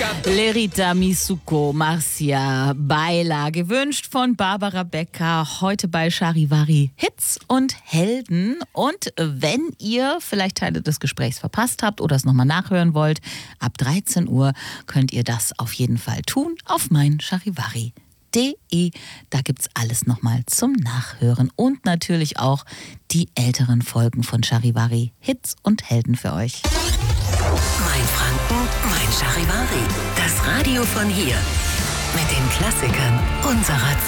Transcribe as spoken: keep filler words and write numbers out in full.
Lerita Misuko Marcia Baila, gewünscht von Barbara Becker, heute bei Charivari Hits und Helden. Und wenn ihr vielleicht Teile des Gesprächs verpasst habt oder es nochmal nachhören wollt, ab dreizehn Uhr könnt ihr das auf jeden Fall tun auf mein Charivari punkt de. Da gibt's alles nochmal zum Nachhören und natürlich auch die älteren Folgen von Charivari Hits und Helden für euch. Mein Franken, mein Charivari. Das Radio von hier. Mit den Klassikern unserer Zeit.